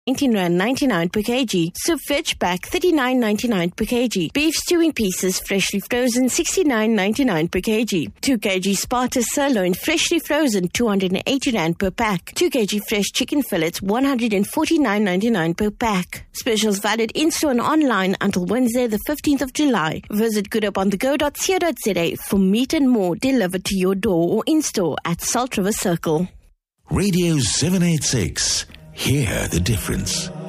R19.99 per kg. Soup veg pack $39.99 per kg. Beef stewing pieces freshly frozen $69.99 per kg. 2 kg Sparta sirloin freshly frozen R280 per pack. 2 kg fresh chicken fillets $149.99 per pack. Specials valid in-store and online until Wednesday the 15th of July. Visit gooduponthego.co.za for meat and more delivered to your door or in-store at Salt River Circle. Radio 786. Hear the difference.